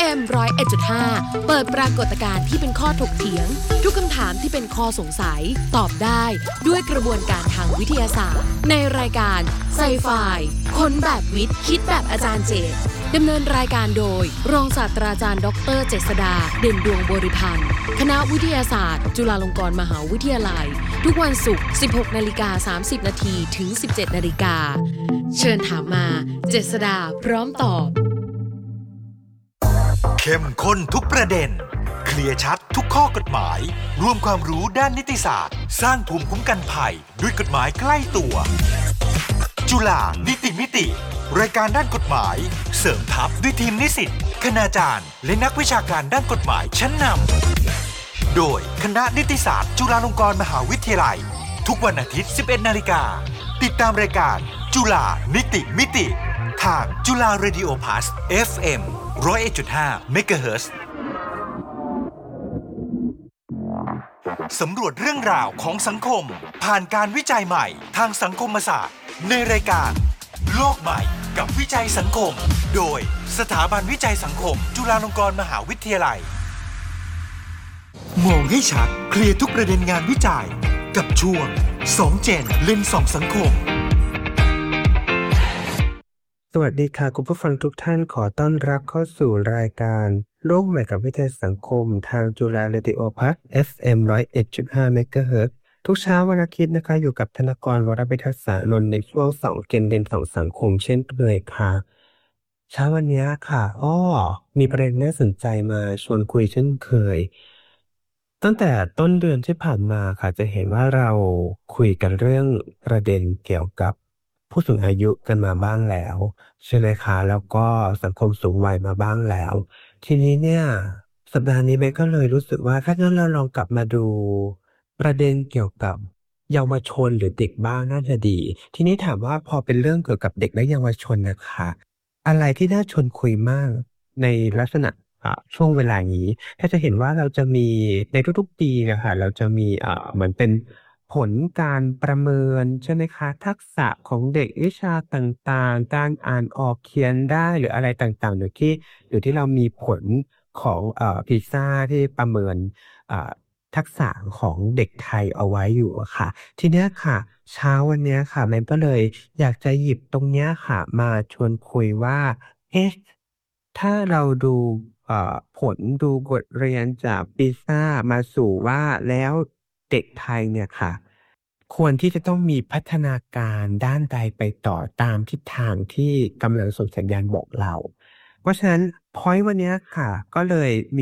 FM 101.5 เปิดปรากฏการณ์ที่เป็นข้อถกเถียงทุกคำถามที่เป็นข้อสงสัยตอบได้ด้วยกระบวนการทางวิทยาศาสตร์ในรายการไซไฟคนแบบวิทย์คิดแบบอาจารย์เจตดำเนินรายการโดยรองศาสตราจารย์ดร.เจษฎาเด่นดวงบริพันธ์คณะวิทยาศาสตร์จุฬาลงกรณ์มหาวิทยาลัยทุกวันศุกร์ 16:30 น. ถึง 17:00 น. เชิญถามมาเจษฎาพร้อมตอบเข้มข้นทุกประเด็นเคลียร์ชัดทุกข้อกฎหมายรวมความรู้ด้านนิติศาสตร์สร้างภูมิคุ้มกันภัยด้วยกฎหมายใกล้ตัวจุฬานิติมิติรายการด้านกฎหมายเสริมทัพด้วยทีมนิสิตคณาจารย์และนักวิชาการด้านกฎหมายชั้นนำโดยคณะนิติศาสตร์จุฬาลงกรณ์มหาวิทยาลัยทุกวันอาทิตย์ 11:00 น.ติดตามรายการจุฬานิติมิติทางจุฬาเรดิโอพลัส FM 101.5 เมกะเฮิรตซ์สำรวจเรื่องราวของสังคมผ่านการวิจัยใหม่ทางสังคมศาสตร์ในรายการโลกใหม่กับวิจัยสังคมโดยสถาบันวิจัยสังคมจุฬาลงกรณ์มหาวิทยาลัยมองให้ชัดเคลียร์ทุกประเด็นงานวิจัยกับช่วง2เจนเลนส์2สังคมสวัสดีค่ะคุณผู้ฟังทุกท่านขอต้อนรับเข้าสู่รายการโลกใหม่กับวิทยาสังคมทางจุฬาเรดิโอพลัส FM 101.5 เมกะเฮิรตซ์ทุกเช้าวันอาทิตย์นะคะอยู่กับธนกรวรวิทักษานนท์ในช่วง2เจนเลนส์2สังคมเช่นเคยค่ะเช้าวันนี้ค่ะมีประเด็นน่าสนใจมาชวนคุยเช่นเคยตั้งแต่ต้นเดือนที่ผ่านมาค่ะจะเห็นว่าเราคุยกันเรื่องประเด็นเกี่ยวกับผู้สูงอายุกันมาบ้างแล้วใช่ไหมคะแล้วก็สังคมสูงวัยมาบ้างแล้วทีนี้เนี่ยสัปดาห์นี้เบนก็เลยรู้สึกว่าถ้างั้นเราลองกลับมาดูประเด็นเกี่ยวกับเยาวชนหรือเด็กบ้างน่าจะดีทีนี้ถามว่าพอเป็นเรื่องเกี่ยวกับเด็กและเยาวชนนะคะอะไรที่น่าชวนคุยมากในลักษณะช่วงเวลานี้ถ้าจะเห็นว่าเราจะมีในทุกๆปีนะคะเราจะมีเหมือนเป็นผลการประเมินใช่ไหมคะทักษะของเด็กวิชาต่างๆการอ่านออกเขียนได้หรืออะไรต่างๆหรือที่เรามีผลของพีซ่าที่ประเมินทักษะของเด็กไทยเอาไว้อยู่ค่ะทีเนี้ยค่ะเช้าวันเนี้ยค่ะแมนก็เลยอยากจะหยิบตรงเนี้ยค่ะมาชวนคุยว่าถ้าเราดูผลดูบทเรียนจากปีซ่ามาสู่ว่าแล้วเด็กไทยเนี่ยค่ะควรที่จะต้องมีพัฒนาการด้านใดไปต่อตามทิศทางที่กำลังส่งสัญญาณบอกเราเพราะฉะนั้นพอยต์วันนี้ค่ะก็เลยมี